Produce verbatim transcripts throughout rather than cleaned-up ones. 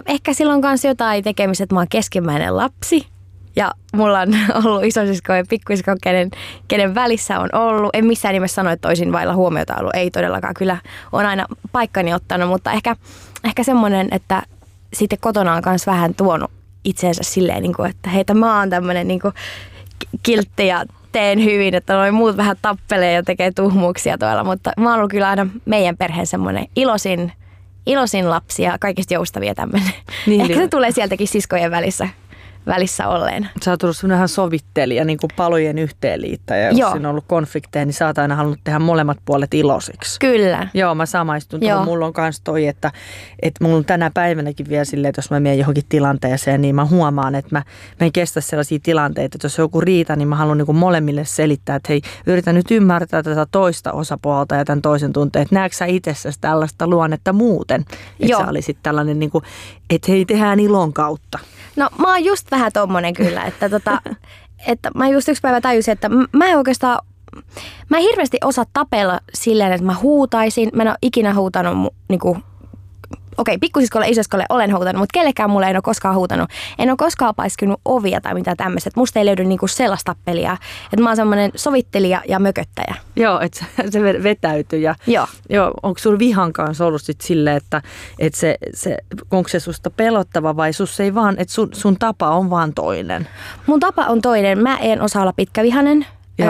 ehkä silloin kanssa jotain tekemistä, että mä oon keskimmäinen lapsi. Ja mulla on ollut isosisko ja pikkusisko, kenen, kenen välissä on ollut. En missään nimessä sano, että olisin vailla huomiota ollut. Ei todellakaan. Kyllä on aina paikkani ottanut, mutta ehkä, ehkä semmoinen, että sitten kotona on myös vähän tuonut itseensä silleen, että heitä mä oon tämmöinen niin kiltti ja teen hyvin, että noin muut vähän tappelee ja tekee tuhmuuksia tuolla. Mutta mä oon ollut kyllä aina meidän perheen semmoinen iloisin, iloisin lapsi ja kaikista joustavia tämmöinen. Niin, ehkä se tulee sieltäkin siskojen välissä. välissä olleen. Sä oot ollut semmoinen sovittelija, niin kuin palojen yhteenliittäjä. Jos Joo. siinä on ollut konflikteja, niin sä oot aina halunnut tehdä molemmat puolet iloisiksi. Kyllä. Joo, mä samaistun. Joo. Mulla on kans toi, että, että mulla on tänä päivänäkin vielä silleen, että jos mä menen johonkin tilanteeseen, niin mä huomaan, että mä, mä en kestä sellaisia tilanteita, että jos on joku riita, niin mä haluan niin kuin molemmille selittää, että hei, yritän nyt ymmärtää tätä toista osapuolta ja tämän toisen tunteen, että näetkö sä itsessäsi tällaista luonnetta muuten? Että sä olisit tällainen, niin kuin, että hei, tehdään ilon kautta. No mä oon just vähän tommonen kyllä, että, tota, että mä just yksi päivä tajusin, että mä en oikeastaan, mä en hirveästi osaa tapella silleen, että mä huutaisin. Mä en ole ikinä huutanut niinku, okei, pikkusiskolle ja isoskolle olen huutanut, mutta kellekään mulle en ole koskaan huutanut. En ole koskaan paiskinut ovia tai mitään tämmöistä. Musta ei löydy niinku sellaista peliä. Että mä oon semmoinen sovittelija ja mököttäjä. Joo, että se vetäytyy. Ja, joo. joo. Onko sulla vihan kanssa ollut sit silleen, että, että se, se, onko se susta pelottava vai sus ei vaan, että sun, sun tapa on vaan toinen? Mun tapa on toinen. Mä en osaa olla pitkävihainen. Öö,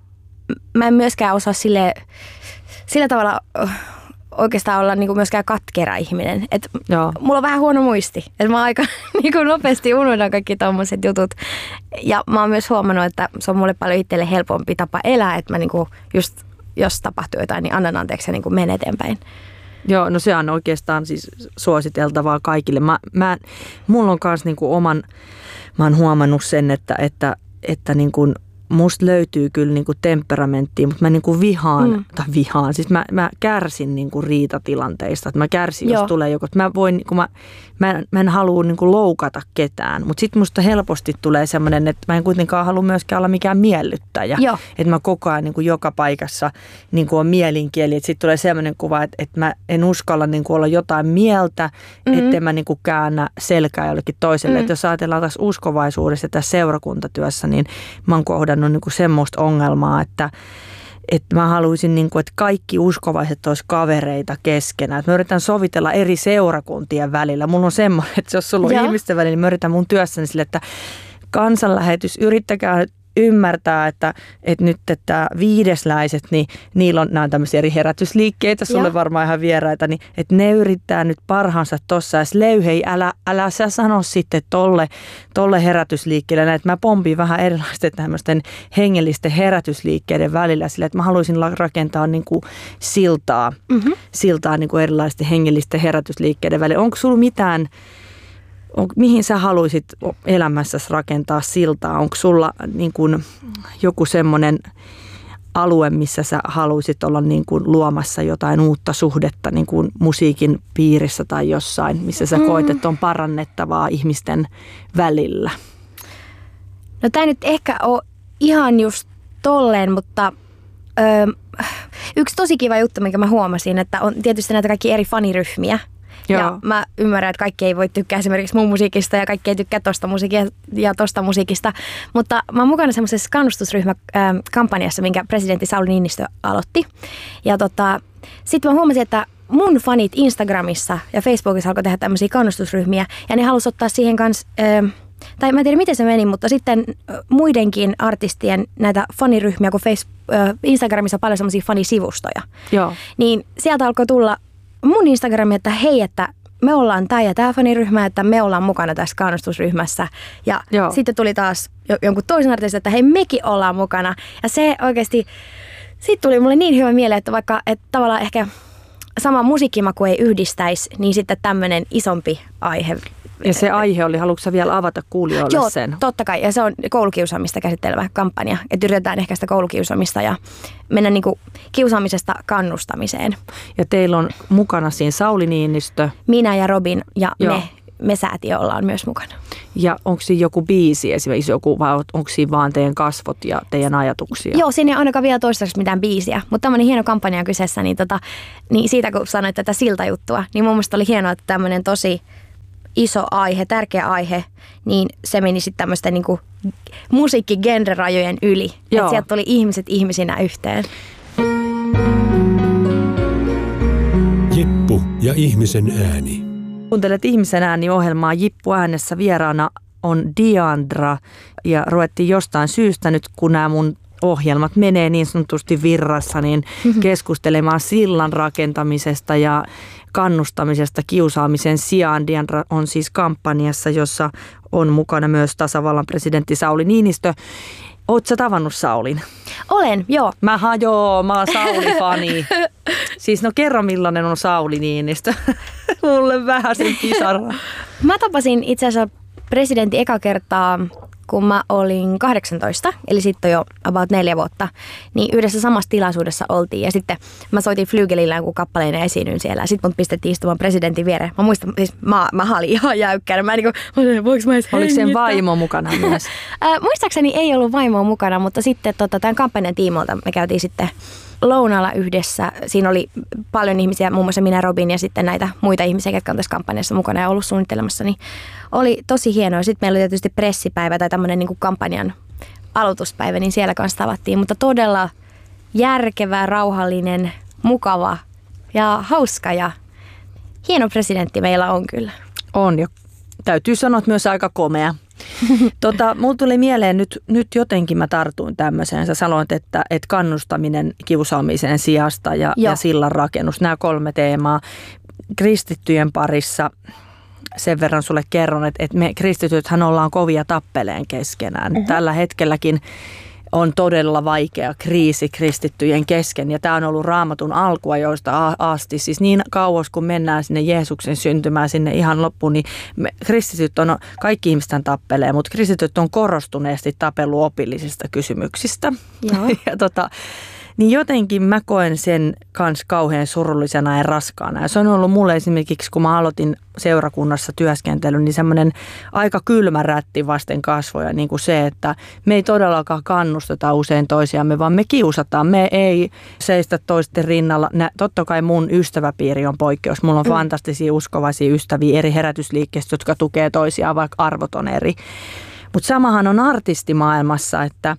mä en myöskään osaa sille, sillä tavalla oikeastaan olla niinku myöskään katkera ihminen. Et mulla on vähän huono muisti. Et mä aika niinku nopeasti unohdan kaikki tommoset jutut. Ja mä oon myös huomannut, että se on mulle paljon itselle helpompi tapa elää. Että mä niinku just, jos tapahtuu jotain, niin annan anteeksi ja niinku menen eteenpäin. Joo, no se on oikeastaan siis suositeltavaa kaikille. Mä, mä, mulla on myös niinku oman, mä oon huomannut sen, että, että, että niinku musta löytyy kyllä niinku temperamenttia, mutta mä niinku vihaan, mm. tai vihaan, siis mä, mä kärsin niinku riitatilanteista. Että mä kärsin, Joo. jos tulee joku. Mä, voin, niinku mä, mä, en, mä en halua niinku loukata ketään, mutta sitten musta helposti tulee semmoinen, että mä en kuitenkaan halua myöskään olla mikään miellyttäjä. Joo. Että mä koko ajan niinku joka paikassa niinku on mielinkieli. Että sitten tulee semmoinen kuva, että, että mä en uskalla niinku olla jotain mieltä, mm-hmm. ettei mä niinku käännä selkää jollekin toiselle. Mm. Että jos ajatellaan tässä uskovaisuudessa ja tässä seurakuntatyössä, niin mä oon kohdannut niinku semmoista ongelmaa, että, että mä haluaisin, niinku, että kaikki uskovaiset olisi kavereita keskenään. Että mä yritän sovitella eri seurakuntien välillä. Mulla on semmoinen, että jos sulla on Joo. ihmisten välillä, niin mä yritän mun työssäni sille, että kansanlähetys, yrittäkää ymmärtää, että, että nyt että viidesläiset, niin niillä on, nämä on tämmöisiä eri herätysliikkeitä, sulle ja. varmaan ihan vieraita, niin että ne yrittää nyt parhaansa tossa. Ja löyhei, älä, älä sä sano sitten tolle, tolle herätysliikkeelle, että mä pompin vähän erilaisten tämmöisten hengellisten herätysliikkeiden välillä sillä, että mä haluaisin rakentaa niin kuin siltaa, mm-hmm. siltaa niin kuin erilaisten hengellisten herätysliikkeiden välillä. Onko sulla mitään, on, mihin sä haluaisit elämässäsi rakentaa siltaa? Onko sulla niin kuin joku semmoinen alue, missä sä haluaisit olla niin kuin luomassa jotain uutta suhdetta niin kuin musiikin piirissä tai jossain, missä sä koet, että on parannettavaa ihmisten välillä? No tää nyt ehkä on ihan just tolleen, mutta öö, yksi tosi kiva juttu, minkä mä huomasin, että on tietysti näitä kaikki eri faniryhmiä. Joo. Ja mä ymmärrän, että kaikki ei voi tykkää esimerkiksi mun musiikista ja kaikki ei tykkää tosta musiikista ja tosta musiikista. Mutta mä oon mukana semmoisessa kannustusryhmäkampanjassa, minkä presidentti Sauli Niinistö aloitti. Ja tota, sitten mä huomasin, että mun fanit Instagramissa ja Facebookissa alkoi tehdä tämmöisiä kannustusryhmiä. Ja ne halusi ottaa siihen kanssa, äh, tai mä en tiedä miten se meni, mutta sitten muidenkin artistien näitä faniryhmiä, kun face, äh, Instagramissa on paljon semmoisia fanisivustoja. Joo. Niin sieltä alkoi tulla mun Instagrami, että hei, että me ollaan tää ja tää faniryhmä, että me ollaan mukana tässä kannustusryhmässä. Ja Joo. sitten tuli taas jonkun toisen artistin, että hei, mekin ollaan mukana. Ja se oikeasti, siitä tuli mulle niin hyvä mieleen, että vaikka että tavallaan ehkä sama musiikkimaku ei yhdistäisi, niin sitten tämmöinen isompi aihe. Ja se aihe oli, haluatko sä vielä avata kuulijoille Joo, sen? Totta kai. Ja se on koulukiusaamista käsittelevä kampanja. Että yritetään ehkäistä koulukiusaamista ja mennä niinku kiusaamisesta kannustamiseen. Ja teillä on mukana siinä Sauli Niinistö. Minä ja Robin ja Joo. me, me säätiö ollaan myös mukana. Ja onko siinä joku biisi esimerkiksi joku, vai onko siinä vaan teidän kasvot ja teidän ajatuksia? Joo, siinä ei ainakaan vielä toistaiseksi mitään biisiä. Mutta tämmöinen hieno kampanja on kyseessä, niin, tota, niin siitä kun sanoit tätä siltajuttua, niin mun mielestä oli hienoa, että tämmöinen tosi iso aihe, tärkeä aihe, niin se meni sitten tämmöisten niinku musiikkigenrerajojen yli. Että sieltä tuli ihmiset ihmisinä yhteen. Jippu ja ihmisen ääni. Kuuntelet Ihmisen ääni-ohjelmaa. Jippu äänessä vieraana on Diandra ja ruvettiin jostain syystä nyt, kun nämä mun ohjelmat menee niin sanotusti virrassa, niin keskustelemaan sillan rakentamisesta ja kannustamisesta kiusaamisen sijaan. Diandra on siis kampanjassa, jossa on mukana myös tasavallan presidentti Sauli Niinistö. Ootko sä tavannut Saulin? Olen, joo. Mä joo, mä oon Sauli-fani. Siis no kerro millainen on Sauli Niinistö. Mulle vähän sen pisara. Mä tapasin itse asiassa presidentin eka kertaa, kun mä olin kahdeksantoista, eli sitten jo about neljä vuotta, niin yhdessä samassa tilaisuudessa oltiin. Ja sitten mä soitin Flygelillä jonkun kappaleen ja esiinnyin siellä. Ja sitten mut pistettiin istumaan presidentin viereen. Mä muistan, siis mä, mä olin ihan jäykkänä. Mä en niin voinko mä edes hengittää? Oliko sen vaimo mukana myös? äh, muistaakseni ei ollut vaimoa mukana, mutta sitten tota, tämän kampanjan tiimoilta me käytiin sitten lounaalla yhdessä. Siinä oli paljon ihmisiä, muun muassa minä, Robin ja sitten näitä muita ihmisiä, jotka on tässä kampanjassa mukana ja ollut suunnittelemassa. Niin oli tosi hienoa. Sitten meillä oli tietysti pressipäivä tai tämmöinen niin kuin kampanjan aloituspäivä, niin siellä kanssa tavattiin. Mutta todella järkevä, rauhallinen, mukava ja hauska ja hieno presidentti meillä on kyllä. On ja täytyy sanoa, että myös aika komea. Tota, mulla tuli mieleen nyt, nyt jotenkin mä tartuin tämmöiseen. Sä sanoit, että, että kannustaminen kiusaamisen sijasta ja, ja sillan rakennus, nämä kolme teemaa kristittyjen parissa. Sen verran sulle kerron, että, että me kristitythän ollaan kovia tappeleen keskenään. Uh-huh. Tällä hetkelläkin on todella vaikea kriisi kristittyjen kesken ja tämä on ollut Raamatun alkua joista asti. Siis niin kauas kun mennään sinne Jeesuksen syntymään sinne ihan loppuun, niin me, kristityt on, kaikki ihmisten tappelee, mutta kristityt on korostuneesti tapellut opillisista kysymyksistä. Joo. ja tota, niin jotenkin mä koen sen kans kauhean surullisena ja raskaana. Ja se on ollut mulle esimerkiksi, kun mä aloitin seurakunnassa työskentelyn, niin semmoinen aika kylmä rätti vasten kasvoja, niin kuin se, että me ei todellakaan kannusteta usein toisiamme, vaan me kiusataan. Me ei seistä toisten rinnalla. Nä, totta kai mun ystäväpiiri on poikkeus. Mulla on mm. fantastisia uskovaisia ystäviä eri herätysliikkeistä, jotka tukee toisiaan, vaikka arvot on eri. Mutta samahan on artistimaailmassa, että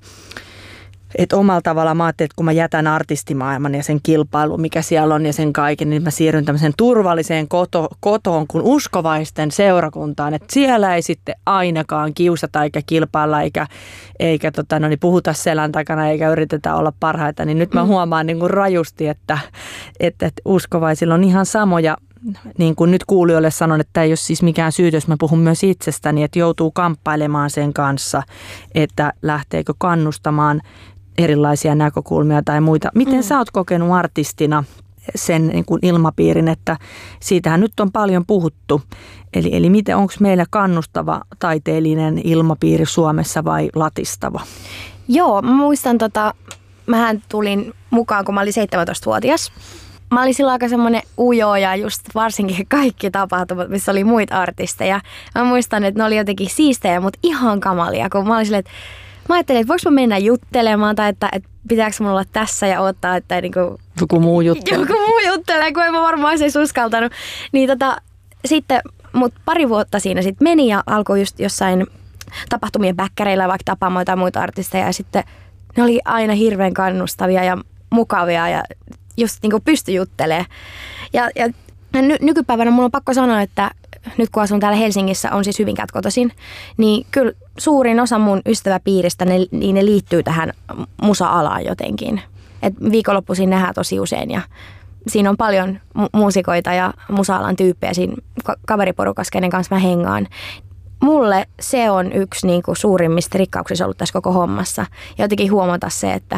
Että omalla tavalla mä ajattelin, että kun mä jätän artistimaailman ja sen kilpailun, mikä siellä on ja sen kaiken, niin mä siirryn tämmöiseen turvalliseen koto, kotoon kuin uskovaisten seurakuntaan. Että siellä ei sitten ainakaan kiusata eikä kilpailla eikä, eikä tota, no niin, puhuta selän takana eikä yritetä olla parhaita. Niin nyt mä huomaan niin kuin rajusti, että, että, että uskovaisilla on ihan samoja. Niin kuin nyt kuulijoille sanon, että tämä ei ole siis mikään syytös, mä puhun myös itsestäni, että joutuu kamppailemaan sen kanssa, että lähteekö kannustamaan erilaisia näkökulmia tai muita. Miten mm. sä oot kokenut artistina sen niin kuin ilmapiirin, että siitähän nyt on paljon puhuttu. Eli, eli miten, onko meillä kannustava taiteellinen ilmapiiri Suomessa vai latistava? Joo, mä muistan, tota, mähän tulin mukaan, kun mä olin seitsemäntoistavuotias. Mä olin silloin aika semmoinen ujo ja just varsinkin kaikki tapahtumat, missä oli muita artisteja. Mä muistan, että ne oli jotenkin siistejä, mutta ihan kamalia, kun mä olin silleen, että mä ajattelin, että voiko mä mennä juttelemaan tai että, että pitääkö mun olla tässä ja odottaa, että niin kuin joku muu juttelee. Joku muu juttelee, kun en mä varmaan se uskaltanut. Niin tota, sitten mut pari vuotta siinä sitten meni ja alkoi just jossain tapahtumien bäkkäreillä vaikka tapaamaan jotain muita artisteja ja sitten ne oli aina hirveän kannustavia ja mukavia ja just niin kuin pystyi juttelemaan. Ja, ja ny- nykypäivänä mun on pakko sanoa, että nyt kun asun täällä Helsingissä, on siis Hyvinkäältä kotoisin, niin kyllä suurin osa mun ystäväpiiristä, ne, niin ne liittyy tähän musa-alaan jotenkin. Et viikonloppuisin nähdään tosi usein ja siinä on paljon mu- muusikoita ja musa-alan tyyppejä siinä ka- kaveriporukassa, kenen kanssa mä hengaan. Mulle se on yksi niin kuin suurimmista rikkauksista ollut tässä koko hommassa. Ja jotenkin huomata se, että,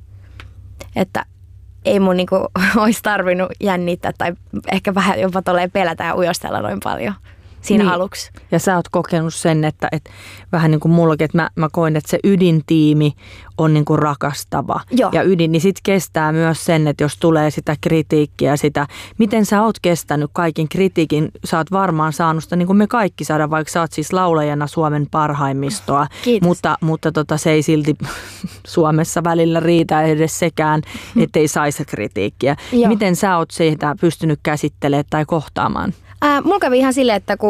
että ei mun niinku olisi tarvinnut jännittää tai ehkä vähän jopa tolleen pelätä ja ujostella noin paljon siinä niin. aluksi. Ja sä oot kokenut sen, että, että vähän niin kuin mullakin, että mä, mä koin, että se ydintiimi on niin kuin rakastava. Joo. Ja ydin, niin sit kestää myös sen, että jos tulee sitä kritiikkiä, sitä, miten sä oot kestänyt kaiken kritiikin, sä oot varmaan saanut sitä, niin kuin me kaikki saadaan, vaikka sä oot siis laulajana Suomen parhaimmistoa. Kiitos. Mutta, mutta tota, se ei silti Suomessa välillä riitä edes sekään, ettei saisi kritiikkiä. Miten sä oot siitä pystynyt käsittelemään tai kohtaamaan? Ää, mulla kävi ihan silleen, että kun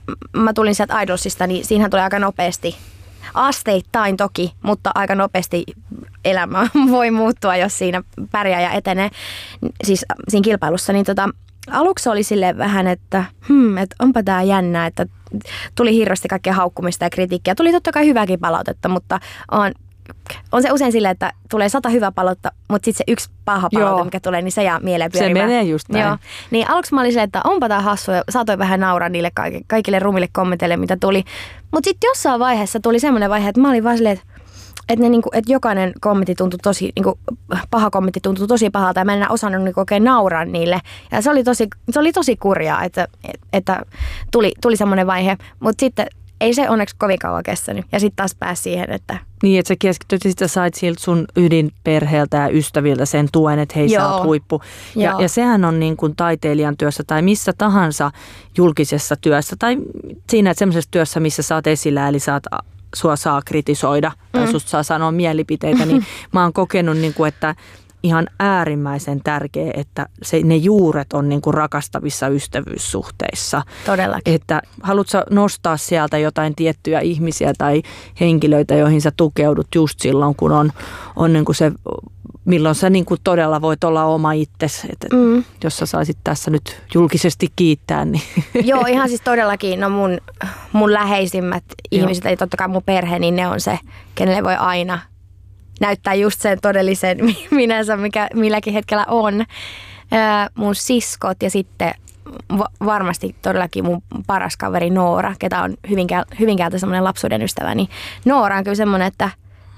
mä tulin sieltä Idolsista, niin siinähän tuli aika nopeasti, asteittain toki, mutta aika nopeasti elämä voi muuttua, jos siinä pärjää ja etenee, siis siinä kilpailussa, niin tota, aluksi oli silleen vähän, että hmm, et onpa tää jännää, että tuli hirveästi kaikkea haukkumista ja kritiikkiä. Tuli totta kai hyvääkin palautetta, mutta on, on se usein silleen, että tulee sata hyvää palautetta, mutta sitten se yksi paha palaute, Joo. mikä tulee, niin se jää mieleen pyörimään. Se menee just näin. Joo. Niin aluksi mä olin silleen, että onpa tää hassu ja saatoin vähän nauraa niille kaikille rumille kommenteille, mitä tuli. Mutta sitten jossain vaiheessa tuli semmoinen vaihe, että mä olin vaan silleen, että Että, ne, niinku, että jokainen kommentti tuntui tosi, niinku, paha kommentti tuntui tosi pahalta ja mä en enää osannut niinku, oikein nauraa niille. Ja se oli tosi, se oli tosi kurjaa, että, että tuli, tuli semmoinen vaihe, mutta sitten ei se onneksi kovin kauan kestänyt. Ja sitten taas pääsi siihen, että... Niin, että sä keskityt ja sitten sait siltä sun ydinperheeltä ja ystäviltä sen tuen, että hei, sä oot huippu. Ja, ja sehän on niin kuin taiteilijan työssä tai missä tahansa julkisessa työssä tai siinä semmoisessa työssä, missä sä oot esillä, eli sä oot... sua saa kritisoida tai mm. susta saa sanoa mielipiteitä, niin mä oon kokenut, niin kuin, että ihan äärimmäisen tärkeä, että se, ne juuret on niin kuin rakastavissa ystävyyssuhteissa. Todellakin. Että haluatko nostaa sieltä jotain tiettyjä ihmisiä tai henkilöitä, joihin sä tukeudut just silloin, kun on, on niin kuin se, milloin sä niin kuin todella voit olla oma itsesi. Että mm. jos sä saisit tässä nyt julkisesti kiittää, niin... Joo, ihan siis todellakin. No mun, mun läheisimmät Joo. ihmiset, eli totta kai mun perhe, niin ne on se, kenelle voi aina näyttää just sen todellisen minänsä, mikä milläkin hetkellä on. Ää, mun siskot ja sitten va- varmasti todellakin mun paras kaveri Noora, ketä on Hyvinkä- Hyvinkäältä semmoinen lapsuuden ystävä. Niin Noora on kyllä semmoinen, että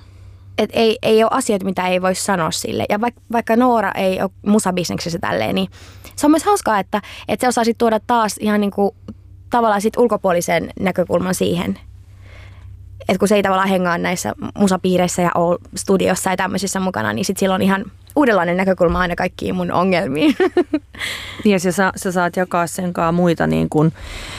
et ei, ei ole asioita, mitä ei voi sanoa sille. Ja vaikka, vaikka Noora ei ole musabisneksessä tälleen, niin se on myös hauskaa, että, että se osaisi tuoda taas ihan niin kuin tavallaan sit ulkopuolisen näkökulman siihen. Että kun se ei tavallaan hengaa näissä musapiireissä ja ole studiossa ja tämmöisissä mukana, niin sitten sillä on ihan uudenlainen näkökulma aina kaikkiin mun ongelmiin. Ja sä, sä saat jakaa sen kanssa muita, niin kuin,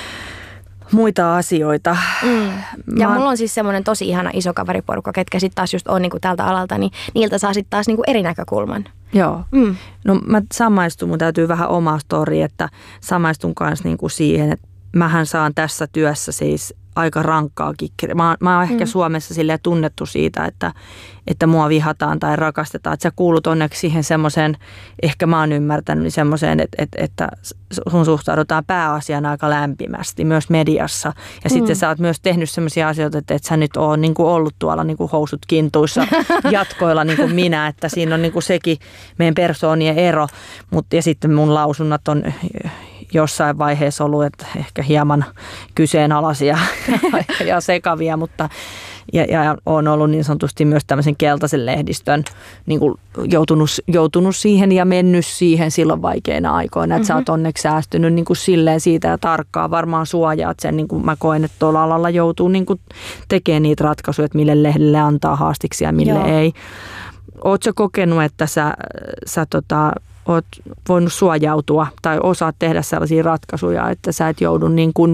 muita asioita. Mm. Ja Mä... mulla on siis semmoinen tosi ihana iso kaveriporukka, ketkä sitten taas just on niin kuin tältä alalta, niin niiltä saa sitten taas niin kuin eri näkökulman. Joo. Mm. No mä samaistun, mun täytyy vähän oma story, että samaistun kanssa niin kuin siihen, että mähän saan tässä työssä siis aika rankkaakin. Mä, mä oon ehkä mm. Suomessa silleen tunnettu siitä, että, että mua vihataan tai rakastetaan. Että sä kuulut onneksi siihen semmoiseen, ehkä mä oon ymmärtänyt, niin semmoiseen, että, että, että sun suhtaudutaan pääasiana aika lämpimästi myös mediassa. Ja mm. sitten sä oot myös tehnyt semmoisia asioita, että et sä nyt oot niin kuin ollut tuolla niin kuin housut kintuissa jatkoilla niin kuin minä. Että siinä on niin kuin sekin meidän persoonien ero. Mut, ja sitten mun lausunnat on jossain vaiheessa ollut, että ehkä hieman kyseenalaisia ja sekavia, mutta ja, ja on ollut niin sanotusti myös tämmöisen keltaisen lehdistön niin kuin joutunut, joutunut siihen ja mennyt siihen silloin vaikeina aikoina, että mm-hmm. sä oot onneksi säästynyt niin kuin silleen siitä ja tarkkaan varmaan suojaat sen, niin kuin mä koen, että tuolla alalla joutuu niin kuin tekemään niitä ratkaisuja, että mille lehdelle antaa haastiksi ja mille Joo. ei. Ootko sä kokenut, että sä, sä tota, oot voinut suojautua tai osaat tehdä sellaisia ratkaisuja, että sä et joudu niin kuin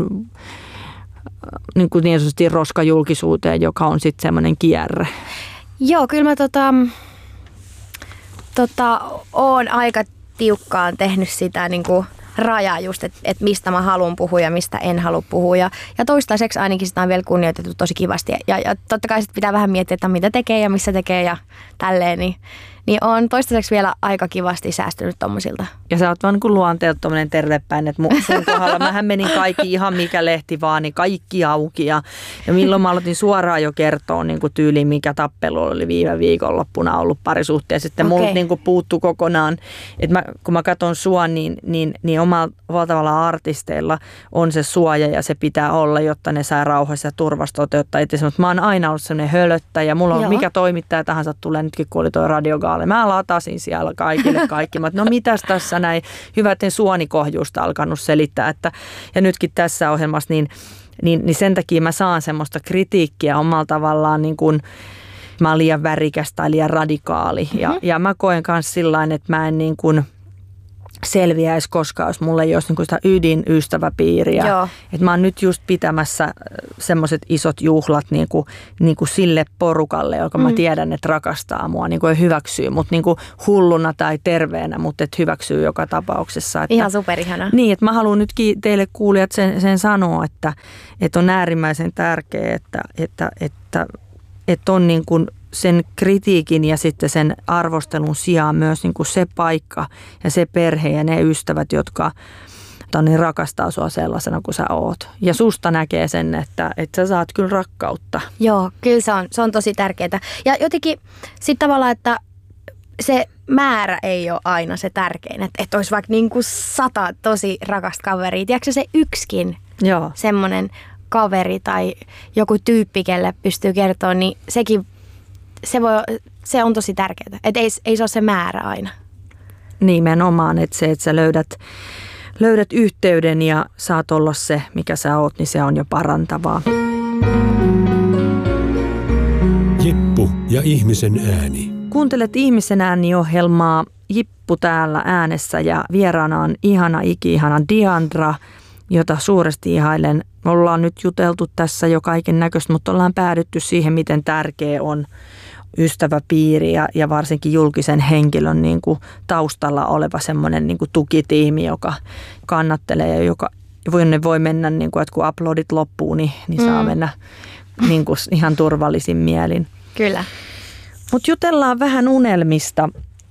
niin kuin niin sanotusti roskajulkisuuteen, joka on sitten semmoinen kierre? Joo, kyllä mä tota, tota, oon aika tiukkaan tehnyt sitä niin kuin rajaa just, että et mistä mä haluan puhua ja mistä en halua puhua. Ja, ja toistaiseksi ainakin sitä on vielä kunnioitettu tosi kivasti. Ja, ja totta kai sit pitää vähän miettiä, että mitä tekee ja missä tekee ja tälleen. Niin, niin on toistaiseksi vielä aika kivasti säästynyt tommosilta. Ja sä oot vaan niin kuin luonteelta tommoinen tervepäin, että sun kohdalla mähän menin kaikki ihan mikä lehti vaan, niin kaikki auki. Ja, ja milloin mä aloitin suoraan jo kertoa niin kuin tyyliin, mikä tappelu oli viime viikonloppuna ollut parisuhteessa. Sitten okay. Mulla niin kuin puuttu kokonaan, että mä, kun mä katson sua, niin, niin, niin omalla valtavalla artisteilla on se suoja ja se pitää olla, jotta ne saa rauhassa ja turvassa toteuttaa itse. Mutta mä oon aina ollut sellainen hölöttä ja mulla on Joo. mikä toimittaja tahansa tulee nytkin, kun oli toi radiogaali. Mä latasin siellä kaikille kaikki. Mä, no mitäs tässä näin, hyvä, etten suonikohjusta alkanut selittää. Että, ja nytkin tässä ohjelmassa, niin, niin, niin sen takia mä saan semmoista kritiikkiä omalla tavallaan niin kuin mä oon liian värikäs tai liian radikaali. Ja, mm-hmm. ja mä koen myös sillain, että mä en niin kuin selviäisi koskaan, jos mulla ei olisi niinku sitä ydinystäväpiiriä. Että mä oon nyt just pitämässä semmoiset isot juhlat niinku, niinku sille porukalle, joka mm. mä tiedän, että rakastaa mua niinku ja hyväksyy mut niinku hulluna tai terveenä, mutta et hyväksyy joka tapauksessa. Että, ihan superihana. Niin, että mä haluan nyt teille kuulijat sen, sen sanoa, että, että on äärimmäisen tärkeää, että, että, että, että on niin kuin sen kritiikin ja sitten sen arvostelun sijaan myös niin kuin se paikka ja se perhe ja ne ystävät, jotka niin rakastaa sua sellaisena kuin sä oot. Ja susta näkee sen, että, että sä saat kyllä rakkautta. Joo, kyllä se on, se on tosi tärkeää. Ja jotenkin sitten tavallaan, että se määrä ei ole aina se tärkein. Että, että olisi vaikka niin kuin sata tosi rakasta kaveria. Tiedätkö se yksikin Joo. semmoinen kaveri tai joku tyyppi, kelle pystyy kertoa, niin sekin se, voi, se on tosi tärkeää. Että ei, ei se ole se määrä aina. Nimenomaan, että se, että sä löydät, löydät yhteyden ja saat olla se, mikä sä oot, niin se on jo parantavaa. Jippu ja ihmisen ääni. Kuuntelet Ihmisen ääni-ohjelmaa. Jippu täällä äänessä ja vieraana on ihana, iki-ihana Diandra, jota suuresti ihailen. Me ollaan nyt juteltu tässä jo kaiken näköistä, mutta ollaan päädytty siihen, miten tärkeä on ystäväpiiri ja, ja varsinkin julkisen henkilön niin kuin taustalla oleva semmoinen niin kuin tukitiimi, joka kannattelee ja joka voi, voi mennä, niin kuin, että kun uploadit loppuu, niin, niin saa mm. mennä niin kuin ihan turvallisin mielin. Kyllä. Mutta jutellaan vähän unelmista.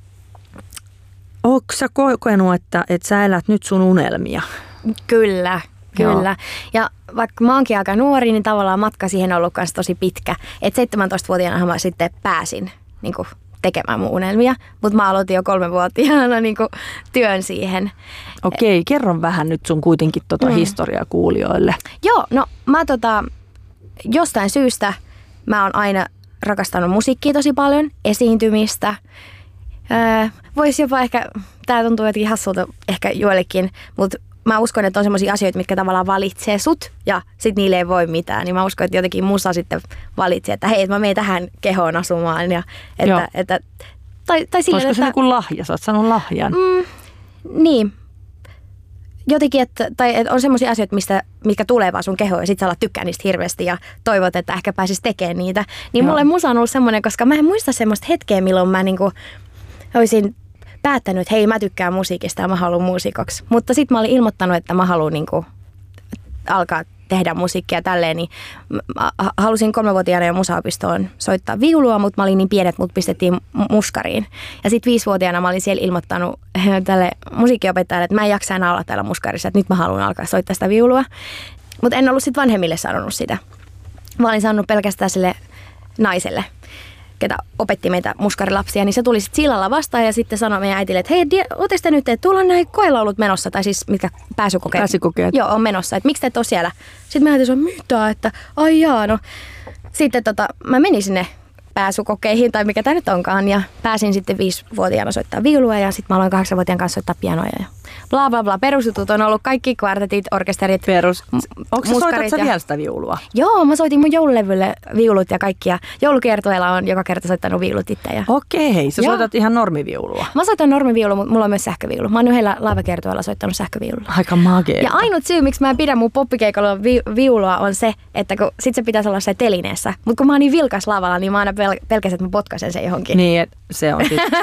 Oletko sä kokenut, että, että sä elät nyt sun unelmia? Kyllä, kyllä. Joo. Ja vaikka mä oonkin aika nuori, niin tavallaan matka siihen on ollut myös tosi pitkä. Että seitsemäntoistavuotiaana mä sitten pääsin niin kuin tekemään mun unelmia, mutta mä aloitin jo kolmevuotiaana niin kuin työn siihen. Okei, kerro vähän nyt sun kuitenkin tota mm. historiaa kuulijoille. Joo, no mä tota, jostain syystä mä oon aina rakastanut musiikkia tosi paljon, esiintymistä. Öö, Voisi jopa ehkä, tää tuntuu jotenkin hassulta ehkä joillekin, mutta mä uskon, että on semmoisia asioita, mitkä tavallaan valitsee sut ja sit niille ei voi mitään. Niin mä uskon, että jotenkin musa sitten valitsee, että hei, mä menen tähän kehoon asumaan. Ja, että, että, tai, tai sille, olisiko se joku lahja? Sä oot saanut lahjan. Mm, niin. Jotenkin, että, tai että on semmoisia asioita, mistä, mitkä tulee vaan sun kehoon ja sit sä alat tykkää niistä hirveästi ja toivot, että ehkä pääsis tekemään niitä. Niin Joo. mulle musa on ollut semmoinen, koska mä en muista semmoista hetkeä, milloin mä niinku olisin päättänyt, että hei, mä tykkään musiikista ja mä haluan muusikoksi. Mutta sitten mä olin ilmoittanut, että mä haluan niinku alkaa tehdä musiikkia tälleen, niin mä halusin kolmevuotiaana jo musaopistoon soittaa viulua, mutta mä olin niin pienet, mut pistettiin muskariin. Ja sitten viisivuotiaana mä olin siellä ilmoittanut tälle musiikkiopettajalle, että mä en jaksa enää olla täällä muskarissa, että nyt mä haluan alkaa soittaa sitä viulua. Mutta en ollut sitten vanhemmille sanonut sitä. Mä olin sanonut pelkästään sille naiselle, ketä opetti meitä muskarilapsia, niin se tuli sitten sillalla vastaan ja sitten sanoi meidän äitille, että hei, ootteko te nyt, että tuolla on näin koelaulut menossa, tai siis mitkä pääsykokeet, pääsykokeet. Joo, on menossa, että miksi te et ole siellä? Sitten mä ajattelin, että mitä, että ai jaa, no. Sitten tota, mä menin sinne pääsykokeihin, tai mikä tämä nyt onkaan, ja pääsin sitten viisivuotiaana soittaa viulua, ja sitten mä aloin kahdeksanvuotiaan kanssa soittaa pianoja, ja bla bla bla, perusjutut on ollut kaikki kvartetit, orkesterit, Perus. Onko sä soitat sä vielä sitä viulua? Joo, mä soitin mun joululevylle viulut ja kaikkia. Joulukiertueella on joka kerta soittanut viulut itse. Ja... Okei, sä Joo. soitat ihan normiviulua. Mä soitan normiviulua, mutta mulla on myös sähköviulu. Mä oon yhdellä laivakiertueella soittanut sähköviululla. Aika magea. Ja ainut syy, miksi mä en pidä mun poppikeikolla vi- viulua on se, että kun sit se pitäisi olla se telineessä. Mutta kun mä oon niin vilkas lavalla, niin mä aina pel- pelkäsin, että mä potkaisen sen johonkin. Niin, et se on sitten.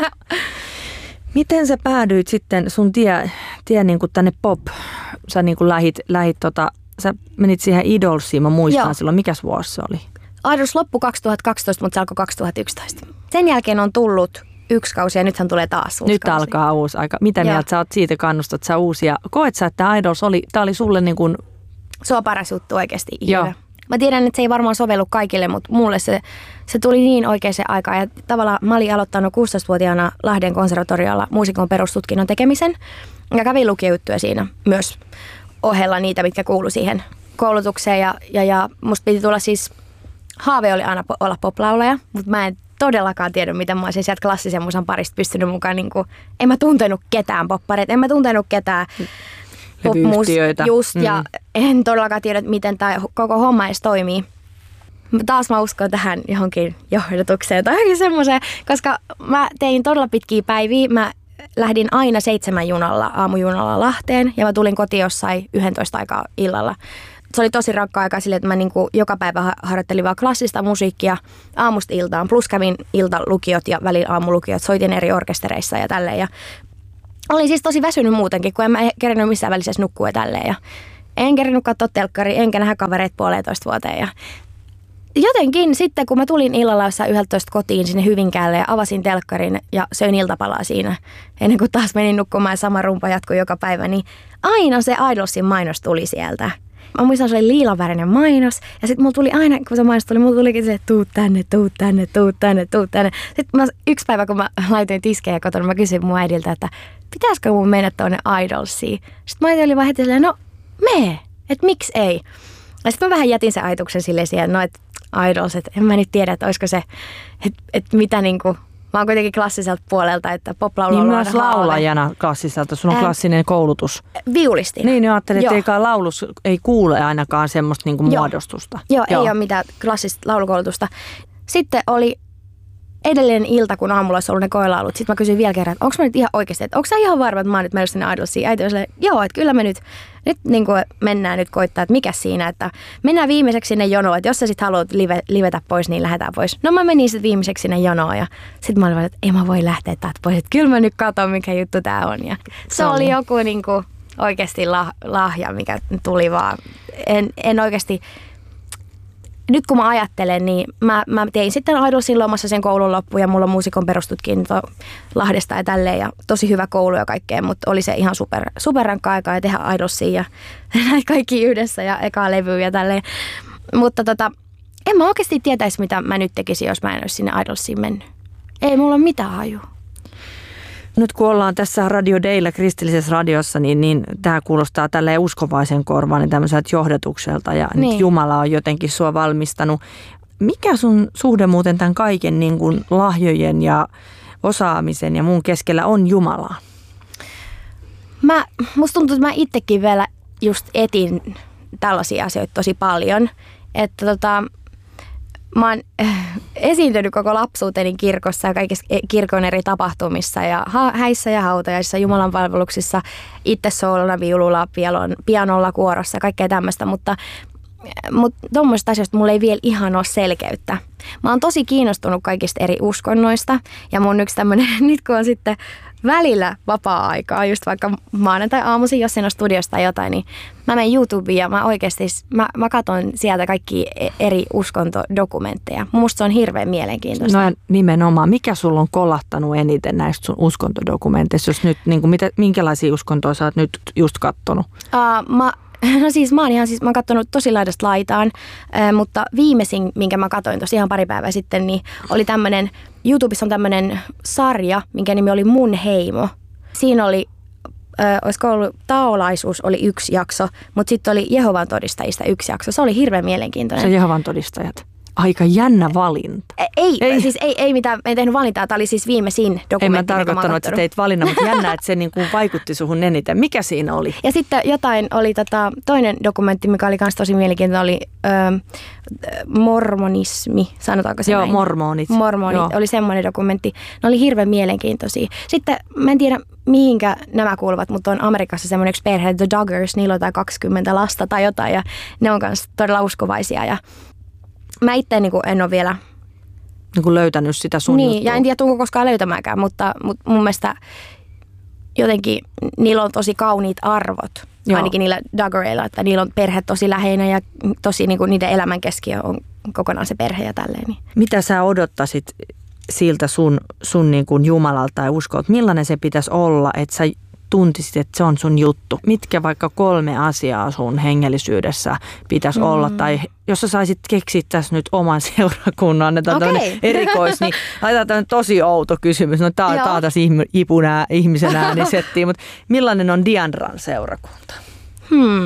Miten sä päädyit sitten sun tie, tie niin kuin tänne pop? Sä niin kuin lähit, lähit tota, sä menit siihen Idolsiin, mä muistan Joo. silloin. Mikäs vuosi se oli? Idols loppui kaksituhattakaksitoista, mutta se alkoi kaksituhattayksitoista. Sen jälkeen on tullut yksi kausi ja nythän tulee taas uusi Nyt kausi. alkaa uusi aika. Mitä Joo. mieltä sä oot siitä, kannustat sä uusia? Koet sä, että Idols oli, tää oli sulle niin kuin... Se on paras juttu oikeasti ikinä. Mä tiedän, että se ei varmaan sovellu kaikille, mutta mulle se, se tuli niin oikeaan aikaan. Ja tavallaan mä olin aloittanut kuusitoistavuotiaana Lahden konservatoriolla muusikon perustutkinnon tekemisen. Ja kävin lukiojuttuja siinä myös ohella niitä, mitkä kuului siihen koulutukseen. Ja, ja, ja musta piti tulla siis, haave oli aina po- olla poplaulaja, mutta mä en todellakaan tiedä, miten mä olisin sieltä klassisen musan parista pystynyt mukaan. Niin kuin, en mä tuntenut ketään poppareita, en mä tuntenut ketään levyyhtiöitä. Just, mm. ja en todellakaan tiedä, miten tämä koko homma edes toimii. Taas mä uskon tähän johonkin johdotukseen tai johonkin semmoiseen, koska mä tein todella pitkiä päiviä. Mä lähdin aina seitsemän junalla, aamujunalla Lahteen ja mä tulin kotiin jossain yksitoista aikaa illalla. Se oli tosi rankka aika silleen, että mä niinku joka päivä harjoittelin vaan klassista musiikkia aamusta iltaan. Plus kävin iltalukiot ja välillä aamulukiot, soitin eri orkestereissa ja tälleen. Ja olin siis tosi väsynyt muutenkin, kun en mä kerinyt missään välisessä nukkua ja tälleen. Ja en kerinyt katsoa telkkari, enkä nähdä kavereita puoleentoista vuoteen. Ja jotenkin sitten, kun mä tulin illalla jossain yksitoista kotiin sinne Hyvinkäälle ja avasin telkkarin ja söin iltapalaa siinä, ennen kuin taas menin nukkumaan ja sama rumpa jatkui joka päivä, niin aina se Idolsin mainos tuli sieltä. Mä muistan, se oli liilanvärinen mainos ja sitten mulla tuli aina, kun se mainos tuli, mulla tulikin se, tuu tänne, tuu tänne, tuu tänne, tuu tänne. Sitten mä, yksi päivä, kun mä laitoin tiskejä kotona, mä kysyin mun äidiltä, että pitäisikö mun mennä tuonne Idolsiin. Sitten mä äiti oli vaan heti silleen, no mee, että miksi ei. Ja sitten mä vähän jätin sen ajatuksen silleen siihen, no että Idols, että en mä nyt tiedä, että olisiko se, että, että mitä niinku, mä oon kuitenkin klassiselta puolelta, että poplaulu on niin aina myös laulajana klassiselta, sun on Ää, klassinen koulutus. Viulisti. Niin, niin ajattelin, että eikä laulus ei kuule ainakaan semmoista niinku Joo. muodostusta. Joo, Joo, ei ole mitään klassista laulukoulutusta. Sitten oli edellinen ilta, kun aamulla olisi ollut ne koelaulut. Sitten mä kysyin vielä kerran, että onko mä nyt ihan oikeasti, että onko sä ihan varma, että mä oon nyt mennyt sinne Idolsiin? Äiti oli silleen, joo, että kyllä me nyt, nyt niin kuin mennään nyt koittaa, että mikä siinä, että mennään viimeiseksi sinne jonoon, että jos sä sit haluat live, livetä pois, niin lähdetään pois. No mä menin sitten viimeiseksi sinne jonoon ja sitten mä olin vaan, että ei mä voi lähteä täältä pois, että kyllä mä nyt katson, mikä juttu tää on. Ja se oli joku niin kuin oikeasti lah, lahja, mikä tuli vaan. En, en oikeasti... Nyt kun mä ajattelen, niin mä, mä tein sitten Idolsin lomassa sen koulun loppuun ja mulla on muusikon perustutkin Lahdesta ja tälleen ja tosi hyvä koulu ja kaikkea, mutta oli se ihan super, super rankka aikaa ja tehdä Idolsia ja näin kaikki yhdessä ja ekaa levyä ja tälleen. Mutta tota, en mä oikeasti tietäisi, mitä mä nyt tekisin, jos mä en olisi sinne Idolsiin mennyt. Ei mulla ole mitään hajua. Nyt kun ollaan tässä Radio Daylla kristillisessä radiossa, niin, niin tämä kuulostaa tälleen uskovaisen korvaan niin tämmöiseltä johdatukselta ja niin. Nyt Jumala on jotenkin sua valmistanut. Mikä sun suhde muuten tämän kaiken niin kuin lahjojen ja osaamisen ja muun keskellä on Jumalaa? Mä, musta tuntuu, että mä itsekin vielä just etin tällaisia asioita tosi paljon, että tota... Mä oon esiintynyt koko lapsuuteni kirkossa ja kaikissa kirkon eri tapahtumissa ja häissä ja hautajaisissa, Jumalan palveluksissa, itse soolona, viululla, pianolla, kuorossa ja kaikkea tämmöistä, mutta, mutta tuommoisista asioista mulla ei vielä ihan ole selkeyttä. Mä oon tosi kiinnostunut kaikista eri uskonnoista ja mun yksi tämmönen, nyt kun on sitten välillä vapaa-aikaa, just vaikka maanantai-aamuisin, jos en ole studiosta tai jotain, niin mä menen YouTubeen ja mä oikeasti, mä, mä katson sieltä kaikki eri uskontodokumentteja. Musta se on hirveän mielenkiintoista. No nimenomaan. Mikä sulla on kolahtanut eniten näistä sun uskontodokumenteista, jos nyt, niin kuin, mitä, minkälaisia uskontoja sä oot nyt just kattonut? Uh, mä No siis mä oon ihan siis, mä oon katsonut tosi laidasta laitaan, äh, mutta viimeisin, minkä mä katsoin tosi ihan pari päivää sitten, niin oli tämmönen, YouTubessa on tämmönen sarja, minkä nimi oli Mun heimo. Siinä oli, äh, olisiko ollut taolaisuus oli yksi jakso, mutta sitten oli Jehovan todistajista yksi jakso. Se oli hirveän mielenkiintoinen. Se Jehovan todistajat. Aika jännä valinta. Ei, ei. Siis ei, ei mitään, en tehnyt valintaa. Tämä oli siis viimeisin dokumentti. En mä tarkoittanut, että sä teit valinnan, mutta jännä, että se niin kuin vaikutti suhun eniten. Mikä siinä oli? Ja sitten jotain oli tota, toinen dokumentti, mikä oli myös tosi mielenkiintoinen, oli ö, mormonismi, sanotaanko se Joo, näin? mormonit. Mormonit, Joo. Oli semmoinen dokumentti. Ne oli hirveän mielenkiintoisia. Sitten mä en tiedä, mihinkä nämä kuuluvat, mutta on Amerikassa semmoinen yksi perhe, The Duggars, niillä on jotain kaksikymmentä lasta tai jotain, ja ne on myös todella uskovaisia, ja mä itse niin en ole vielä niin kuin löytänyt sitä sun Niin, juttua. Ja en tiedä, tuunko koskaan löytämäänkään, mutta, mutta mun mielestä jotenkin niillä on tosi kauniit arvot. Joo. Ainakin niillä Duggareilla, että niillä on perhe tosi läheinen ja tosi niin kuin niiden elämän keskiö on kokonaan se perhe ja tälleen. Niin. Mitä sä odottaisit siltä sun, sun niin kuin Jumalalta ja uskolta? Millainen se pitäisi olla, että sä tuntisit, että se on sun juttu? Mitkä vaikka kolme asiaa sun hengellisyydessä pitäisi mm. olla? Tai jos sä saisit keksiä tässä nyt oman seurakunnan, annetaan okay. tämmöinen erikois, niin laitetaan tämmöinen tosi outo kysymys. No tää, tää on taas ipun ää, ihmisen äänisettiin, mutta millainen on Diandran seurakunta? Hmm.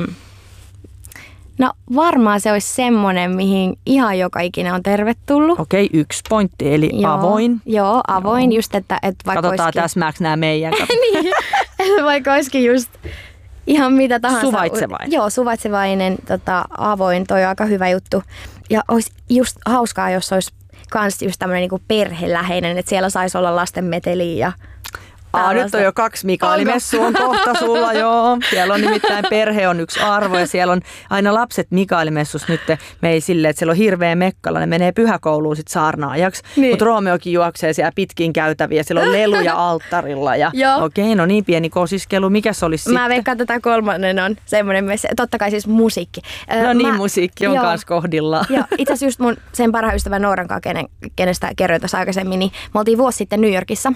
No varmaan se olisi semmoinen, mihin ihan joka ikinen on tervetullut. Okei, okay, yksi pointti, eli joo, avoin. Joo, avoin, joo. Just että, että vaikka katsotaan olisikin... täsmääks nämä meidän. Niin, vaikka olisikin just ihan mitä tahansa. Suvaitsevainen. Joo, suvaitsevainen, tota, avoin, toi on aika hyvä juttu. Ja olisi just hauskaa, jos olisi kans just tämmöinen niinku perheläheinen, että siellä saisi olla lasten meteliä ja Aa, nyt on jo kaksi Mikaeli-messua on kohta sulla, joo. Siellä on nimittäin perhe on yksi arvo ja siellä on aina lapset Mikaeli-messus nyt. Me ei silleen, että siellä on hirveä mekkala, ne menee pyhäkouluun sit saarnaajaksi. Niin. Mutta Roomeokin juoksee siellä pitkin käytäviä, siellä on leluja alttarilla. Ja okei, no niin pieni kosiskelu. Mikäs olisi sitten? Mä veikkaan, että tämä kolmannen on semmoinen messi. Totta kai siis musiikki. No niin, mä, musiikki on kanssa kohdillaan. Joo, itse asiassa just mun sen parhaan ystävän Nooran kanssa, kenen, kenestä kerroin tässä aikaisemmin, niin me oltiin vuosi sitten New Yorkissa.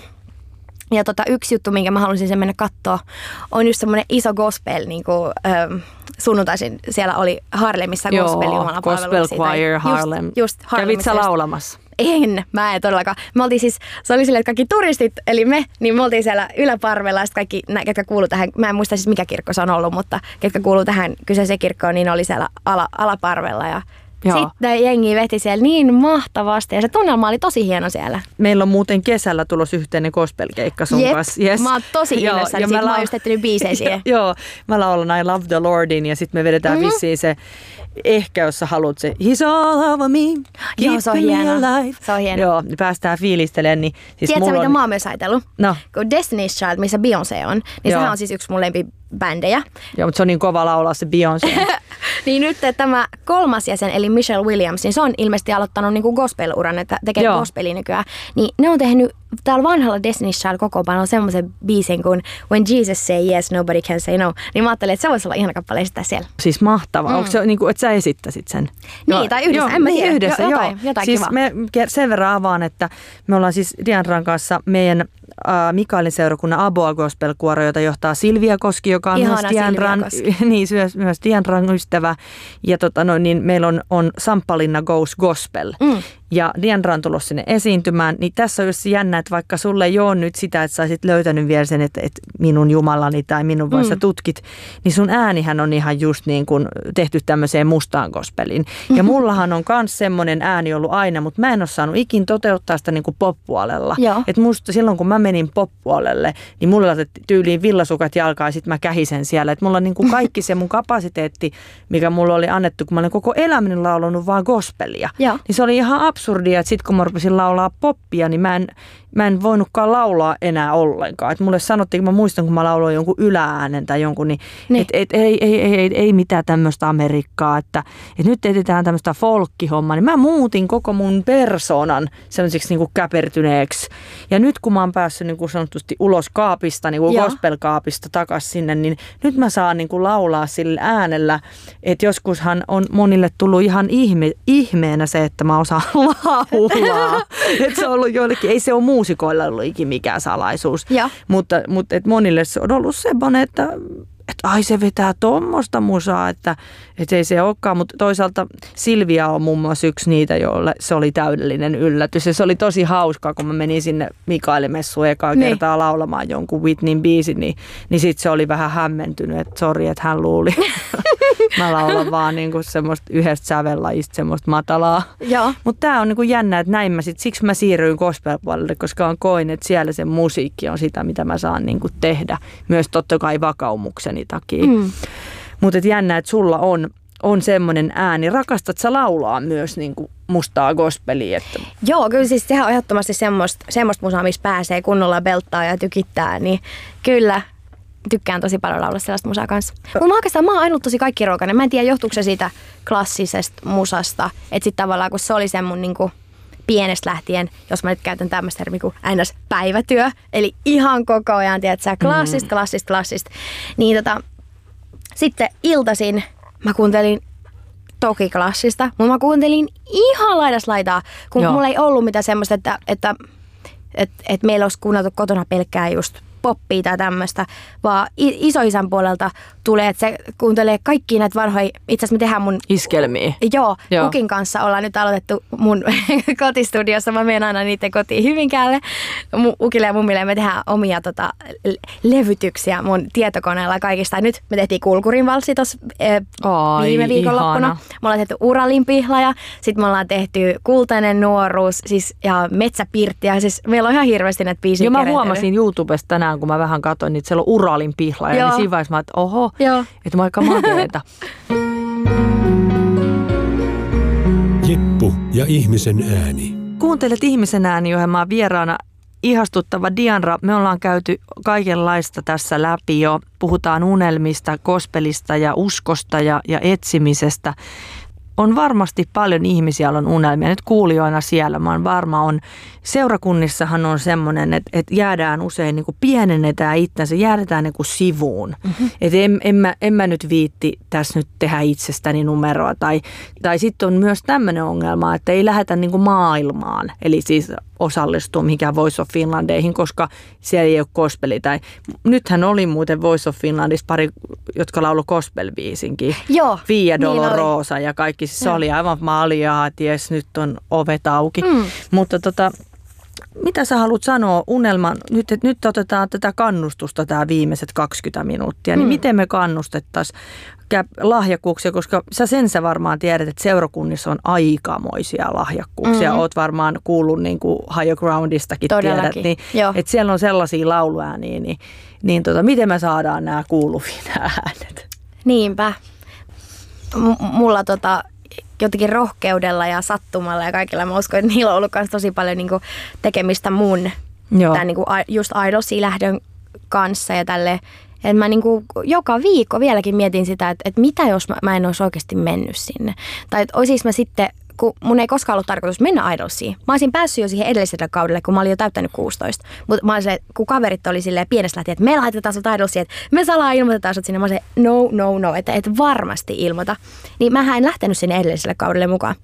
Ja tota, yksi juttu, minkä mä halusin sen mennä katsoa, on just semmoinen iso gospel, niin kuin ähm, sunnuntaisin siellä oli Harlemissa gospel jumalapalvelut. Gospel choir Harlem. Just, just Kävit sä laulamassa? En, mä en todellakaan. Me oltiin siis, se oli silleen, että kaikki turistit, eli me, niin me oltiin siellä yläparvella ja kaikki, ketkä kuuluu tähän, mä en muista siis mikä kirkko se on ollut, mutta ketkä kuuluu tähän kyseiseen kirkkoon, niin oli siellä ala, alaparvella ja joo. Sitten jengi veti siellä niin mahtavasti ja se tunnelma oli tosi hieno siellä. Meillä on muuten kesällä tulossa yhteinen gospelkeikka sun Jep. kanssa. Yes. Mä oon tosi innoissani, siitä mä oon just tehnyt biisejä siihen. Joo, mä laulan I Love the Lordin ja sitten me vedetään mm-hmm. vissiin se, ehkä jos sä haluat se He's all over me, joo, se on hieno. Se on hieno. Joo, päästään fiilistelemään. Niin, siis tiedätkö mitä on... mä oon myös ajatellut? No. Kun Destiny's Child, missä Beyoncé on, niin joo. Sehän on siis yksi mun lempibändejä. Joo, mutta se on niin kova laulaa se Beyoncé. Niin nyt tämä kolmas jäsen, eli Michelle Williams, niin se on ilmeisesti aloittanut niinku gospel-uran, että tekee joo. gospelia nykyään. Niin ne on tehnyt täällä vanhalla Destiny's Child kokoonpanolla semmoisen biisin kuin When Jesus Say Yes, Nobody Can Say No. Niin mä ajattelin, että se voisi olla ihana kappale esittää siellä. Siis mahtavaa. Mm. Onko se niin kuin, että sä esittäisit sen? Niin, joo. Tai yhdessä, joo, en mä tiedä. Yhdessä, jo, joo. Jotain, jotain siis kivaa. Me sen verran avaan, että me ollaan siis Diandran kanssa meidän äh, Mikaelin seurakunnan Aboa Gospel-kuoro, jota johtaa Silvia Koski, joka on ihana myös Diandran, niin, myös, myös Diandran ystävä. Ja tota, no, niin meillä on, on Samppalinna Goes Gospel. Mm. Ja Diandra on tullut sinne esiintymään, niin tässä on just jännä, että vaikka sulle ei ole nyt sitä, että sä olisit löytänyt vielä sen, että, että minun Jumalani tai minun vaan sä tutkit, niin sun äänihän on ihan just niin kuin tehty tämmöiseen mustaan gospeliin. Ja mullahan on myös semmoinen ääni ollut aina, mutta mä en ole saanut ikin toteuttaa sitä niin kuin pop-puolella. Että musta silloin, kun mä menin pop-puolelle, niin mulla laitettiin tyyliin villasukat jalkaan ja sit mä kähisen siellä. Että mulla on niin kuin kaikki se mun kapasiteetti, mikä mulla oli annettu, kun mä olen koko elämäni laulanut vaan gospelia. Joo. Niin se oli ihan absurdia, että sit kun mä rupesin laulaa poppia, niin mä en, mä en voinutkaan laulaa enää ollenkaan. Et mulle sanottiin, kun mä muistan, kun mä lauloin jonkun ylääänen tai jonkun, niin, niin. että et, ei, ei, ei, ei, ei mitään tämmöistä Amerikkaa, että et nyt etsitään tämmöistä folkkihommaa. Niin mä muutin koko mun persoonan semmoiseksi niinku käpertyneeksi. Ja nyt kun mä oon päässyt niinku sanotusti ulos kaapista, niinku gospel-kaapista takaisin sinne, niin nyt mä saan niinku laulaa sillä äänellä, että joskushan on monille tullut ihan ihme, ihmeenä se, että mä osaan laulaa. Että se on ollut joillekin, ei se ole muusikoilla ollut ikin mikään salaisuus, ja. mutta, mutta et monille se on ollut semmoinen, että että ai se vetää tommoista musaa, että, että ei se olekaan, mutta toisaalta Silvia on muun muassa yksi niitä, joille se oli täydellinen yllätys. Ja se oli tosi hauskaa, kun mä menin sinne Mikaeli-messuun ekaa niin. kertaa laulamaan jonkun Whitneyn biisin, niin, niin sitten se oli vähän hämmentynyt, että sori, että hän luuli. Mä laulan vaan niinku semmoista yhdestä sävellajista semmoista matalaa. Mutta tää on niinku jännä, että näin mä sit, siksi mä siirryin gospel-puolelle, koska on koin, että siellä se musiikki on sitä, mitä mä saan niinku tehdä. Myös totta kai vakaumukseni takia. Mm. Mutta jännä, että sulla on, on semmoinen ääni. Rakastat sä laulaa myös niinku mustaa gospelia? Että... Joo, kyllä siis sehän on ehdottomasti semmoista, semmoista musaa, missä pääsee kunnolla belttaa ja tykittää, niin kyllä tykkään tosi paljon laulaa sellaista musaa kanssa. Mutta mä oikeastaan mä oon ainut tosi kaikkiruokainen. Mä en tiedä, johtuuko se siitä klassisesta musasta, että sitten tavallaan kun se oli sen mun niinku pienestä lähtien, jos mä nyt käytän tämmöistä termiä kuin ns. Päivätyö, eli ihan koko ajan, tiedätkö, klassista, klassista, klassista, niin tota, sitten iltaisin mä kuuntelin toki klassista, mutta mä kuuntelin ihan laidasta laitaa, kun Joo. mulla ei ollut mitään semmoista, että, että, että, että meillä olisi kuunneltu kotona pelkkää just poppia tai tämmöistä, vaan isoisän puolelta tulee, että se kuuntelee kaikkia näitä vanhoja, itse asiassa me tehdään mun... Iskelmiä. Joo, joo. Ukin kanssa ollaan nyt aloitettu mun kotistudiossa, mä menen aina niiden kotiin Hyvinkäälle, Ukille ja mummille, me tehdään omia tota, levytyksiä mun tietokoneella kaikista. Nyt me tehtiin Kulkurin valssi tuossa e, viime viikonloppuna. Me ollaan tehty Uralin pihlaja, sitten me ollaan tehty Kultainen nuoruus, siis ja Metsäpirtti, ja siis meillä on ihan hirveästi näitä biisiä. Joo, mä huomasin YouTubesta tänään, kun mä vähän katsoin, niin siellä on Uralin pihlaja, Joo. niin siinä vaiheessa mä että oho, Joo. että mä aika makeeta. Jeppu ja ihmisen ääni. Kuuntelet ihmisen ääni -ohjelmaa vieraana ihastuttava Diandra, me ollaan käyty kaikenlaista tässä läpi jo. Puhutaan unelmista, gospelista ja uskosta ja, ja etsimisestä. On varmasti paljon ihmisiä, joilla on unelmia. Nyt kuulijoina siellä, mä oon varma, on. Seurakunnissahan on semmoinen, että, että jäädään usein, niin kuin pienennetään itsensä, jäädetään niin kuin sivuun. Mm-hmm. Että en, en, mä, en mä nyt viitti tässä nyt tehdä itsestäni numeroa. Tai, tai sitten on myös tämmöinen ongelma, että ei lähdetä niin kuin maailmaan. Eli siis osallistua mihinkään Voice of Finlandeihin, koska siellä ei ole gospeli. Tai, nythän oli muuten Voice of Finlandissa pari, jotka laulu gospel-biisinkin. Joo. Via Dolorosa niin ja kaikki. Se oli aivan maljaa, ties nyt on ovet auki. Mm. Mutta tota, mitä sä haluat sanoa unelman, nyt, että nyt otetaan tätä kannustusta tämä viimeiset kaksikymmentä minuuttia, niin mm. miten me kannustettaisiin lahjakkuuksia, koska sä sen sä varmaan tiedät, että seurakunnissa on aikamoisia lahjakkuuksia. Mm-hmm. Oot varmaan kuullut niin kuin Higher Groundistakin tiedät, niin, että siellä on sellaisia lauluääniä, niin, niin tota, miten me saadaan nämä kuuluviin äänet? Niinpä. M- mulla tota... jotenkin rohkeudella ja sattumalla ja kaikilla. Mä uskon, että niillä on ollut myös tosi paljon niin kuin tekemistä mun tämän, niin kuin just Idolsiin lähdön kanssa ja tälleen. Että mä niin kuin joka viikko vieläkin mietin sitä, että, että mitä jos mä, mä en olisi oikeasti mennyt sinne. Tai että olisis mä sitten, kun mun ei koskaan ollut tarkoitus mennä Idolsiin. Mä olisin päässyt jo siihen edelliselle kaudelle, kun mä olin jo täyttänyt kuusitoista. Mutta mä olisin, kun kaverit oli silleen pienestä lähtien, että me laitetaan sut Idolsiin, että me salaa ilmoitetaan sut sinne. Mä olisin, no, no, no, että et varmasti ilmoita. Niin mähän en lähtenyt sinne edelliselle kaudelle mukaan.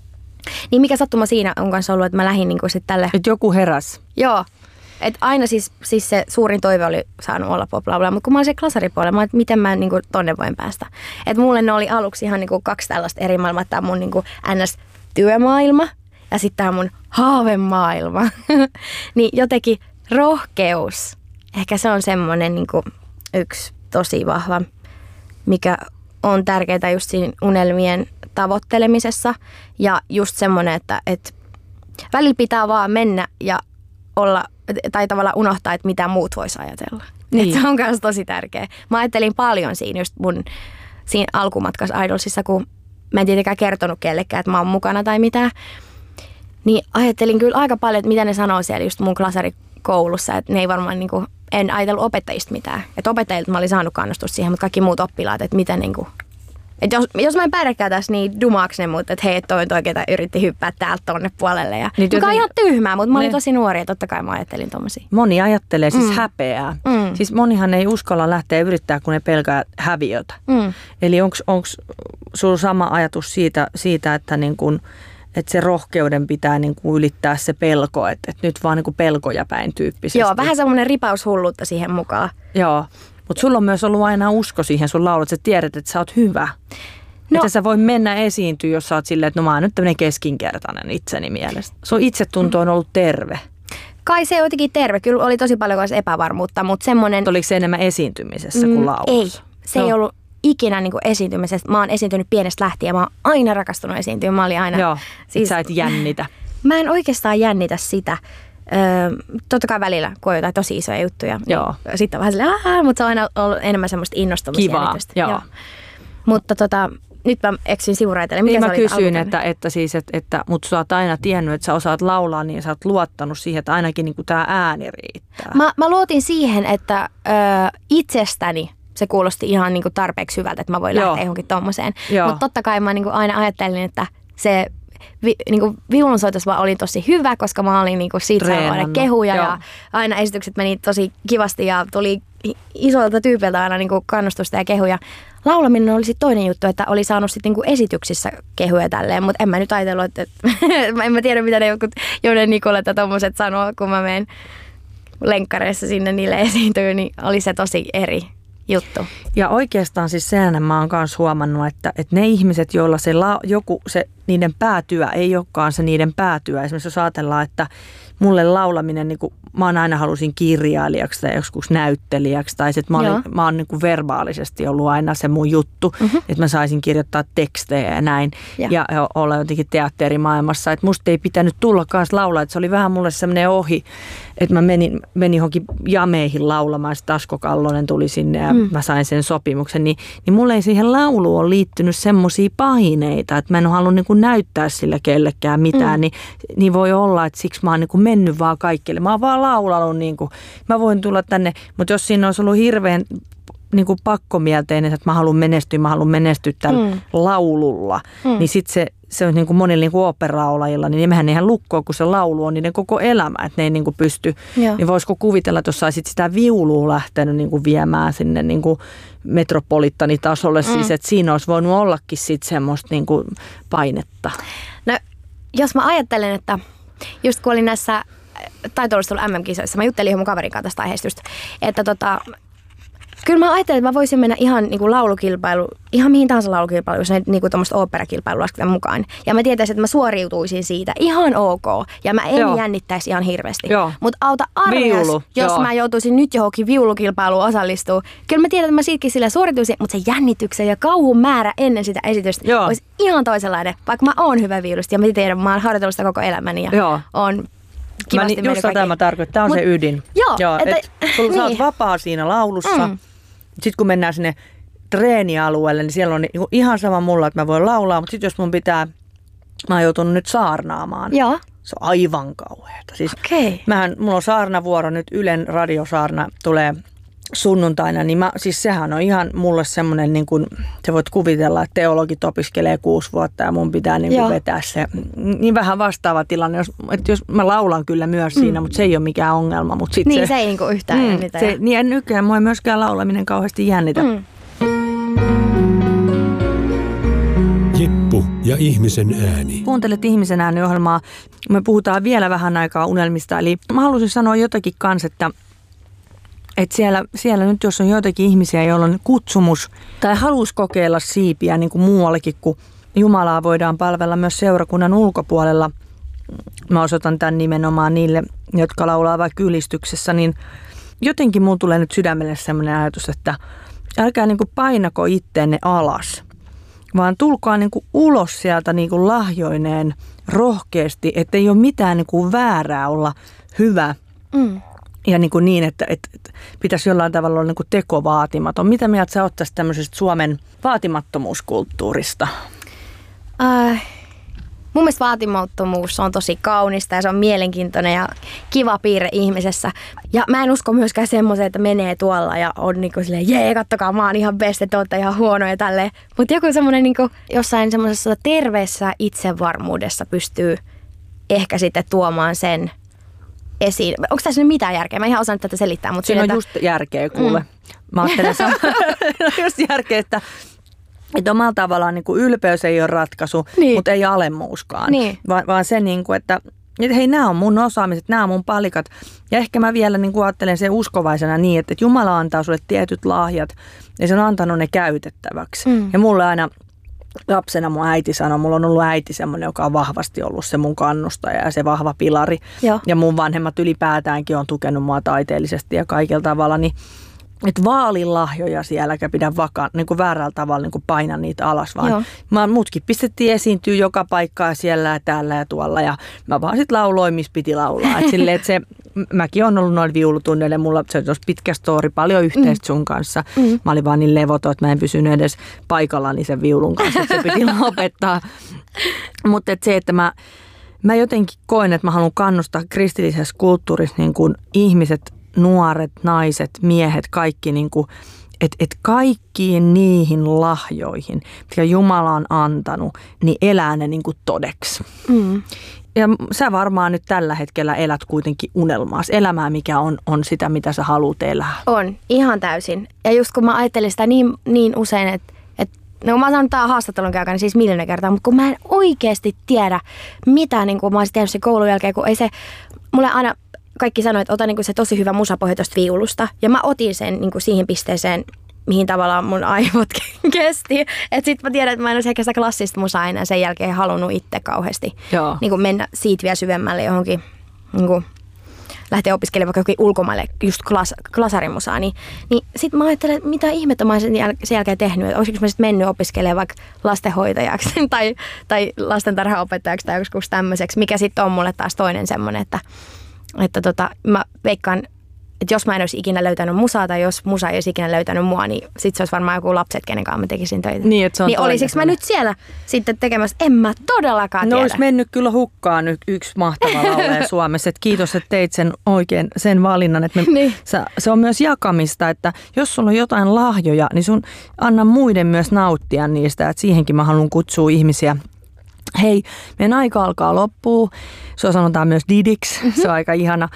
Niin mikä sattuma siinä on kanssa ollut, että mä lähdin niin kuin sitten tälle. Että joku heräs. Joo. Että aina siis, siis se suurin toive oli saanut olla poplaulija, mutta kun mä olin se klasaripuolella, mä olin, että miten mä niin kuin tonne voin päästä. Että mulle ne oli aluksi ihan niin kuin kaksi tällaista eri maailmaa, että tämä mun niin kuin N S-työmaailma ja sitten tämä mun haavemaailma. Niin jotenkin rohkeus, ehkä se on semmoinen niin kuin yksi tosi vahva, mikä on tärkeää just siinä unelmien tavoittelemisessa. Ja just semmoinen, että, että välillä pitää vaan mennä ja olla, tai tavallaan unohtaa, että mitä muut vois ajatella. Niin. Että se on myös tosi tärkeä. Mä ajattelin paljon siinä just mun siinä alkumatkassa Idolsissa, kun mä en tietenkään kertonut kellekään, että mä oon mukana tai mitään. Niin ajattelin kyllä aika paljon, että mitä ne sanoo siellä just mun klasarikoulussa. Että ne ei varmaan, niin kuin, en ajatellut opettajista mitään. Että opettajilta mä olin saanut kannustusta siihen, mutta kaikki muut oppilaat, että miten niin kuin, että jos, jos mä en pärjääkään tässä, niin dumaaks ne mut, että hei, toi oikein yritti hyppää täältä tonne puolelle. Ja, niin, joka on ihan tyhmää, mutta mä olin tosi nuori ja totta kai mä ajattelin tommosia. Moni ajattelee siis mm. häpeää. Mm. Siis monihan ei uskalla lähteä yrittää, kun ne pelkää häviötä. Mm. Eli onko sulla sama ajatus siitä, siitä että, niin kun, että se rohkeuden pitää niin kun ylittää se pelko, että, että nyt vaan niin kun pelkoja päin tyyppisesti? Joo, vähän semmoinen ripaus hulluutta siihen mukaan. Joo. Mutta sulla on myös ollut aina usko siihen sun laulut, että sä tiedät, että sä oot hyvä. No. Että sä voi mennä esiintyä, jos sä oot silleen, että no mä oon nyt tämmöinen keskinkertainen itseni mielestä. Sun itsetunto on ollut terve. Kai se on jotenkin terve. Kyllä oli tosi paljon myös epävarmuutta, mutta semmoinen... Oliko se enemmän esiintymisessä kuin laulussa? Ei, se no. ei ollut ikinä niin kuin esiintymisessä. Mä oon esiintynyt pienestä lähtien. Mä oon aina rakastunut esiintyä. Mä olin aina... Joo, siis... sä et jännitä. Mä en oikeastaan jännitä sitä. Öö, totta kai välillä, kun on jotain tosi isoja juttuja. Joo. Niin sitten on vähän silleen, mutta se on aina ollut enemmän semmoista innostumista. Kivaa, joo. joo. Mutta tota, nyt mä eksyin sivuraiteille. Niin mä kysyin, että, että, siis, että, että mutta sä oot aina tiennyt, että sä osaat laulaa, niin sä oot luottanut siihen, että ainakin niin tää ääni riittää. Mä, mä luotin siihen, että ö, itsestäni se kuulosti ihan niin kuin tarpeeksi hyvältä, että mä voin lähteä johonkin tommoseen. Mutta totta kai mä niin kuin aina ajattelin, että se... Vi, niin viulunsoitos vaan oli tosi hyvä, koska mä olin niin kuin siitä saada kehuja Joo. ja aina esitykset meni tosi kivasti ja tuli isolta tyypiltä aina niin kuin kannustusta ja kehuja. Laulaminen oli sitten toinen juttu, että oli saanut sitten niin esityksissä kehuja tälleen, mutta en mä nyt ajatellut, että en mä tiedä mitä ne jotkut Jonen Nikola tai tommoset sanoo, kun mä menen lenkkareissa sinne niille esiintyy, niin oli se tosi eri juttu. Ja oikeastaan siis sehän mä oon myös huomannut, että, että ne ihmiset, joilla se la, joku, se niiden päätyö ei olekaan se niiden päätyö. Esimerkiksi jos ajatellaan, että mulle laulaminen, niin kuin, mä oon aina halusin kirjailijaksi tai joskus näyttelijäksi. Tai että mä, olin, mä oon niin kuin verbaalisesti ollut aina se mun juttu, mm-hmm. että mä saisin kirjoittaa tekstejä ja näin. Ja, ja olla jotenkin teatterimaailmassa. Että musta ei pitänyt tulla kanssa laulaa, että se oli vähän mulle semmoinen ohi. Että mä menin, menin johonkin jameihin laulamaan, sitten Asko Kallonen tuli sinne ja mm. mä sain sen sopimuksen. Niin, niin mulle ei siihen lauluun ole liittynyt semmoisia paineita, että mä en ole halunnut niin kuin näyttää sille kellekään mitään. Mm. Niin, niin voi olla, että siksi mä oon niin kuin mennyt vaan kaikille. Mä oon vaan laulanut, niin kuin, mä voin tulla tänne, mutta jos siinä olisi ollut hirveän niin kuin pakkomielteinen, että mä haluan menestyä, mä haluan menestyä tällä mm. laululla, mm. niin sitten se, se on niin kuin monilla niin kuin oopperaolajilla, niin mehän eihän lukkoa, kun se laulu on niiden koko elämä, että ne ei niin kuin pysty. Joo. Niin voisiko kuvitella, että jos saisit sitä viulua lähtenyt niin kuin viemään sinne niin kuin metropolittanitasolle, mm. siis että siinä olisi voinut ollakin sitten semmoista niin kuin painetta. No, jos mä ajattelen, että just kun olin näissä taitoluistelulla M M-kisoissa, mä juttelin ihan mun kaverin kanssa tästä aiheesta just, että tota, kyllä mä ajattelin, että mä voisin mennä ihan niin kuin laulukilpailu, ihan mihin tahansa laulukilpailu, jos ne niin kuin tuommoista oopperakilpailua lasketaan mukaan. Ja mä tietäisin, että mä suoriutuisin siitä ihan ok. Ja mä en Joo. jännittäisi ihan hirveästi. Mutta auta arvias, jos Joo. mä joutuisin nyt johonkin viulukilpailuun osallistua. Kyllä mä tiedän, että mä siitäkin sillä suorituisin, mutta se jännityksen ja kauhun määrä ennen sitä esitystä Joo. olisi ihan toisenlainen. Vaikka mä oon hyvä viulusta ja mä tiedän, mä oon harjoitellut sitä koko elämäni ja Joo. on kivasti mä, just tätä mä tarkoitan, tämä on Mut, se ydin. Joo. joo että, et, sulla niin. Sä oot vapaa siinä laulussa. Mm. Sitten kun mennään sinne treenialueelle, niin siellä on ihan sama mulla, että mä voin laulaa, mutta sitten jos mun pitää, mä oon joutunut nyt saarnaamaan. Joo. Se on aivan kauheata. Siis okay. mähän, mulla on saarnavuoro nyt, Ylen radiosaarna tulee sunnuntaina, niin mä, siis sehän on ihan mulle semmoinen, niin kuin sä voit kuvitella, että teologit opiskelee kuusi vuotta ja mun pitää niin kuin vetää se, niin vähän vastaava tilanne, jos, että jos mä laulan kyllä myös mm. siinä, mutta se ei ole mikään ongelma. Mutta sit niin, se, se ei niin kuin yhtään mm, jännitä. Se, niin ja nykyään mua ei myöskään laulaminen kauheasti jännitä. Mm. Jeppu ja ihmisen ääni. Kuuntelet ihmisen ääni-ohjelmaa. Me puhutaan vielä vähän aikaa unelmista, eli mä haluaisin sanoa jotakin kanssa, että Että siellä, siellä nyt, jos on joitakin ihmisiä, joilla on kutsumus tai halus kokeilla siipiä niin kuin muuallekin, kun Jumalaa voidaan palvella myös seurakunnan ulkopuolella. Mä osoitan tämän nimenomaan niille, jotka laulaa vaikka ylistyksessä, niin jotenkin mun tulee nyt sydämelle sellainen ajatus, että älkää niin kuin painako itteenne alas, vaan tulkaa niin kuin ulos sieltä niin kuin lahjoineen rohkeasti, ettei ole mitään niin kuin väärää olla hyvä. Mm. Ja niin, kuin niin että, että, että pitäisi jollain tavalla olla niin kuin tekovaatimaton. Mitä mieltä sä oot tästä tämmöisestä Suomen vaatimattomuuskulttuurista? Äh, mun mielestä vaatimattomuus on tosi kaunista ja se on mielenkiintoinen ja kiva piirre ihmisessä. Ja mä en usko myöskään semmoiseen, että menee tuolla ja on niin kuin silleen, jee, kattokaa, mä oon ihan best, että ootte ihan huonoja ja tälleen. Mutta joku semmoinen niin kuin jossain semmoisessa terveessä itsevarmuudessa pystyy ehkä sitten tuomaan sen esiin. Onko tässä nyt mitään järkeä? Mä en ihan osannut tätä selittää. Mutta siinä on että just järkeä, kuule. Mm. Mä ajattelen just järkeä, että, että omalla tavallaan niin kuin ylpeys ei ole ratkaisu, niin. mutta ei alemmuuskaan. Niin. Va, vaan se, niin kuin, että, että hei, nämä on mun osaamiset, nämä on mun palikat. Ja ehkä mä vielä niin kuin ajattelen sen uskovaisena niin, että, että Jumala antaa sulle tietyt lahjat ja se on antanut ne käytettäväksi. Mm. Ja mulle aina lapsena mun äiti sanoi, mulla on ollut äiti semmoinen, joka on vahvasti ollut se mun kannustaja ja se vahva pilari. Joo. Ja mun vanhemmat ylipäätäänkin on tukenut mua taiteellisesti ja kaikilla tavalla. Niin, että vaalilahjoja siellä, eikä pidä vakaan, niin kuin väärällä tavalla niin kuin paina niitä alas, vaan mä, mutkin pistettiin esiintyä joka paikkaa siellä ja täällä ja tuolla. Ja mä vaan sit lauloin, missä piti laulaa. Et silleen, että se, mäkin on ollut noilla viulutunneilla, mulla se olisi pitkä story, paljon yhteistä sun kanssa. Mm. Mä olin vaan niin levoton, että mä en pysynyt edes paikallani sen viulun kanssa, että se piti lopettaa. Mutta et se, että mä, mä jotenkin koen, että mä haluan kannustaa kristillisessä kulttuurissa niin kuin ihmiset, nuoret, naiset, miehet, kaikki, niin kuin, että et kaikkiin niihin lahjoihin, mitkä Jumala on antanut, niin elää ne niin kuin todeksi. Mm. Ja sä varmaan nyt tällä hetkellä elät kuitenkin unelmaas. Elämää, mikä on, on sitä, mitä sä haluat elää. On, ihan täysin. Ja just kun mä ajattelin sitä niin, niin usein, että et, no mä oon saanut tämän haastattelun käykään niin siis miljoona kertaa, mutta kun mä en oikeasti tiedä, mitä niin kun mä olisin tehnyt sen koulun jälkeen, kun ei se, mulle aina kaikki sanoi, että ota niin kuin se tosi hyvä musapohja tuosta viulusta. Ja mä otin sen niin kuin siihen pisteeseen, mihin tavallaan mun aivot kesti. Että sit mä tiedän, että mä en olisi ehkä sitä klassista musaa enää sen jälkeen halunnut itse kauheasti niin kuin mennä siitä vielä syvemmälle johonkin, niin kuin lähteä opiskelemaan vaikka jokin ulkomaille just klas, klasarimusaa. Niin, niin sit mä ajattelen, että mitä ihmettä mä olisin sen jälkeen tehnyt. Että olisiko mä sitten mennyt opiskelemaan vaikka lastenhoitajaksi tai, tai lastentarhaopettajaksi tai joskus tämmöiseksi. Mikä sitten on mulle taas toinen semmoinen, että Että tota, mä veikkaan, että jos mä en olisi ikinä löytänyt musaa tai jos musa ei olisi ikinä löytänyt mua, niin sit se olisi varmaan joku lapset, kenen kanssa mä tekisin töitä. Niin, että se on niin olisiko mä nyt siellä sitten tekemässä? En mä todellakaan no tiedä. olisi mennyt kyllä hukkaan y- yksi mahtava laulaja Suomessa. Että kiitos, että teit sen oikein, sen valinnan. Että me, niin. sä, se on myös jakamista, että jos sulla on jotain lahjoja, niin sun anna muiden myös nauttia niistä. Että siihenkin mä haluan kutsua ihmisiä. Hei, meidän aika alkaa loppua. Sua sanotaan myös Didiksi. Mm-hmm. Se on aika ihana.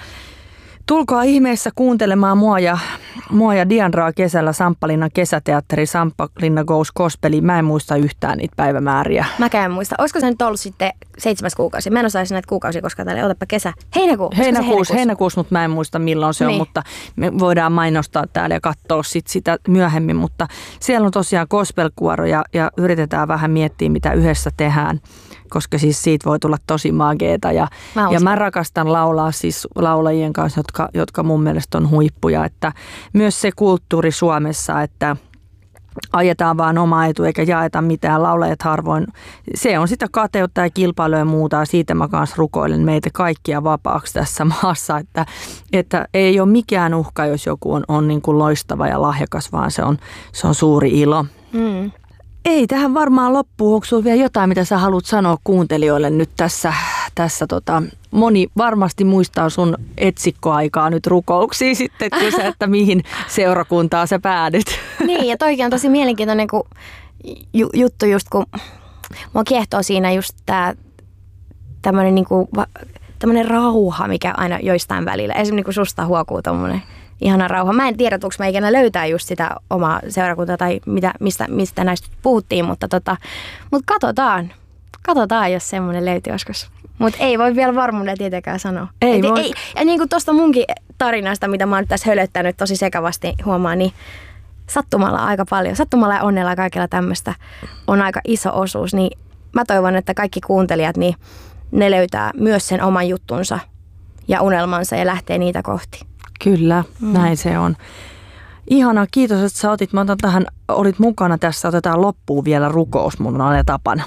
Tulkaa ihmeessä kuuntelemaan mua ja, mua ja Diandraa kesällä Samppalinnan kesäteatteri Samppalinna Goes Gospeliin. Mä en muista yhtään niitä päivämääriä. Mäkään en muista. Olisiko se nyt ollut sitten seitsemäs kuukausi? Mä en osaisi näitä kuukausia, koska täällä otapa kesä. Heinäkuu. Heinäkuussa, heinäkuussa, mutta mä en muista milloin se niin. on, mutta me voidaan mainostaa täällä ja katsoa sit sitä myöhemmin. Mutta siellä on tosiaan gospelkuoro ja, ja yritetään vähän miettiä, mitä yhdessä tehdään. Koska siis siitä voi tulla tosi mageeta ja mä, ja mä rakastan laulaa siis laulajien kanssa, jotka, jotka mun mielestä on huippuja. Että myös se kulttuuri Suomessa, että ajetaan vaan oma etu eikä jaeta mitään, laulajat harvoin. Se on sitä kateutta ja kilpailua ja muuta ja siitä mä kanssa rukoilen meitä kaikkia vapaaksi tässä maassa. Että, että ei ole mikään uhka, jos joku on, on niin kuin loistava ja lahjakas, vaan se on, se on suuri ilo. Mm. Ei tähän varmaan loppuun. Onko sinulla vielä jotain, mitä sä haluat sanoa kuuntelijoille nyt tässä? tässä tota, moni varmasti muistaa sun etsikkoaikaa nyt rukouksia sitten, kun sä, että mihin seurakuntaan sä päädyt. Niin, ja toikin on tosi mielenkiintoinen kun, ju, juttu just, kun mua kiehtoo siinä just tää tämmönen, niinku, tämmönen rauha, mikä aina joistain välillä. Esimerkiksi niin kuin susta huokuu tommonen ihana rauha. Mä en tiedä, tuuks mä ikinä löytää just sitä omaa seurakuntaa tai mitä, mistä, mistä näistä puhuttiin, mutta tota, mut katsotaan. Katsotaan, jos semmoinen löytyy joskus. Mutta ei voi vielä varmuudella tietenkään sanoa. Ei Et, voi. Ei, ja niin kuin tuosta munkin tarinasta, mitä mä oon tässä hölöttänyt tosi sekavasti huomaan, niin sattumalla aika paljon. Sattumalla ja onnella kaikilla tämmöistä on aika iso osuus. Niin mä toivon, että kaikki kuuntelijat, niin ne löytää myös sen oman juttunsa ja unelmansa ja lähtee niitä kohti. Kyllä, mm. näin se on. Ihana, kiitos, että sä otit, mä otan tähän, olit mukana tässä, otetaan loppuun vielä rukous, mun on tapana.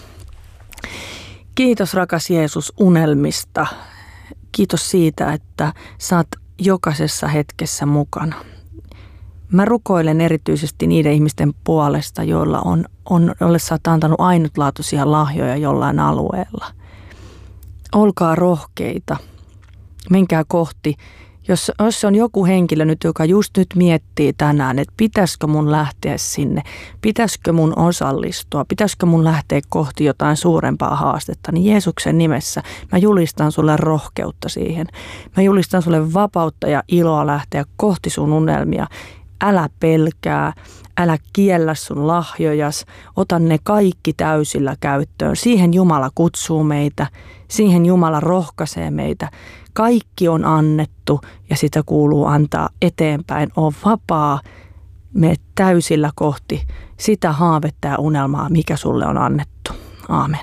Kiitos rakas Jeesus unelmista. Kiitos siitä, että sä oot jokaisessa hetkessä mukana. Mä rukoilen erityisesti niiden ihmisten puolesta, joilla on, on jolle sä oot antanut ainutlaatuisia lahjoja jollain alueella. Olkaa rohkeita. Menkää kohti. Jos, jos on joku henkilö nyt, joka just nyt miettii tänään, että pitäisikö mun lähteä sinne, pitäisikö mun osallistua, pitäisikö mun lähteä kohti jotain suurempaa haastetta, niin Jeesuksen nimessä mä julistan sulle rohkeutta siihen. Mä julistan sulle vapautta ja iloa lähteä kohti sun unelmia. Älä pelkää, älä kiellä sun lahjojas, ota ne kaikki täysillä käyttöön. Siihen Jumala kutsuu meitä, siihen Jumala rohkaisee meitä. Kaikki on annettu ja sitä kuuluu antaa eteenpäin. On vapaa, mene täysillä kohti sitä haavetta ja unelmaa, mikä sulle on annettu. Aamen.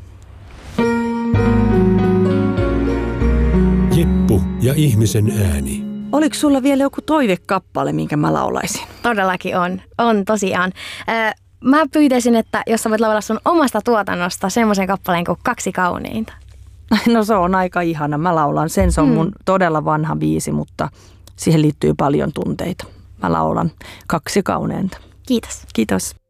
Jeppu ja ihmisen ääni. Oliko sulla vielä joku toivekappale, minkä mä laulaisin? Todellakin on. On tosiaan. Äh, mä pyytäisin, että jos sä voit laulaa sun omasta tuotannosta semmoisen kappaleen kuin Kaksi kauneinta. No se on aika ihana. Mä laulan sen. Se on mun todella vanha biisi, mutta siihen liittyy paljon tunteita. Mä laulan Kaksi kauneinta. Kiitos. Kiitos.